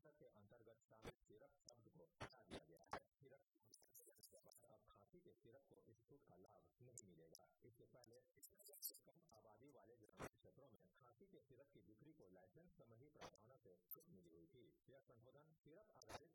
परिषद के अंतर्गत शामिल सिरप शब्द को हटा दिया गया है। सिरप अब खांसी के सिरप को इस छूट का लाभ नहीं मिलेगा। इससे पहले कम आबादी वाले ग्रामीण क्षेत्रों में खांसी के सिरप की बिक्री को लाइसेंस संबंधी प्रावधानों से छूट मिली हुई थी। यह संशोधन सिरप आधारित